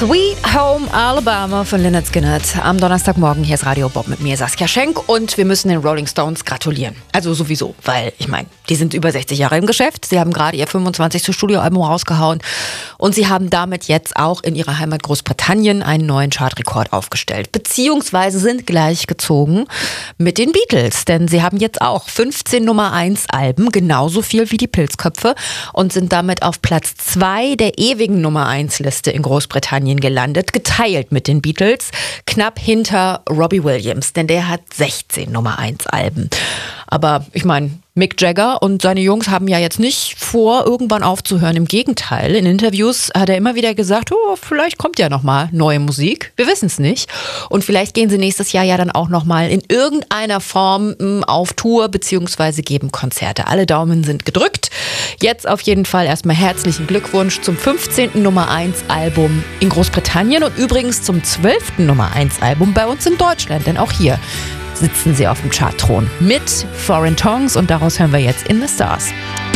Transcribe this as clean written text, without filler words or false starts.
Sweet Home Alabama von Lynyrd Skynyrd. Am Donnerstagmorgen, hier ist Radio Bob mit mir, Saskia Schenk, und wir müssen den Rolling Stones gratulieren. Also sowieso, weil, ich meine, die sind über 60 Jahre im Geschäft. Sie haben gerade ihr 25. Studioalbum rausgehauen und sie haben damit jetzt auch in ihrer Heimat Großbritannien einen neuen Chartrekord aufgestellt. Beziehungsweise sind gleichgezogen mit den Beatles, denn sie haben jetzt auch 15 Nummer-1-Alben, genauso viel wie die Pilzköpfe, und sind damit auf Platz 2 der ewigen Nummer-1-Liste in Großbritannien gelandet, geteilt mit den Beatles, knapp hinter Robbie Williams, denn der hat 16 Nummer-1-Alben. Aber ich meine, Mick Jagger und seine Jungs haben ja jetzt nicht vor, irgendwann aufzuhören. Im Gegenteil, in Interviews hat er immer wieder gesagt, vielleicht kommt ja nochmal neue Musik. Wir wissen es nicht. Und vielleicht gehen sie nächstes Jahr ja dann auch nochmal in irgendeiner Form auf Tour bzw. geben Konzerte. Alle Daumen sind gedrückt. Jetzt auf jeden Fall erstmal herzlichen Glückwunsch zum 15. Nummer-1-Album in Großbritannien und übrigens zum 12. Nummer-1-Album bei uns in Deutschland. Denn auch hier sitzen sie auf dem Chartthron mit Foreign Tongues und daraus hören wir jetzt In the Stars.